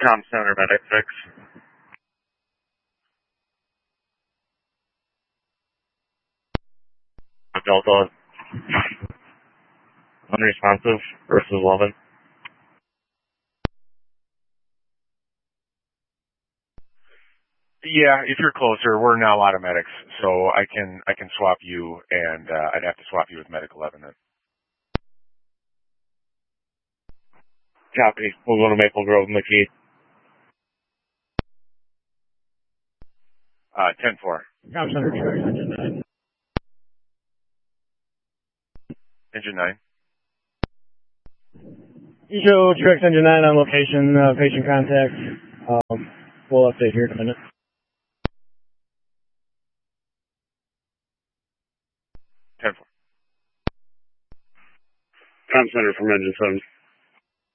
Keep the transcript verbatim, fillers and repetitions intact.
Tom Center, Medic six. Delta, unresponsive versus eleven. Yeah, if you're closer, we're now out of medics, so I can I can swap you, and uh, I'd have to swap you with medic eleven then. Copy. We'll go to Maple Grove, McKee. Uh, ten four. Tom Center, Trax Engine nine. Engine nine. You show Trax Engine nine on location, uh, patient contact. Um, we'll update here in a minute. ten four. Tom Center from Engine seven.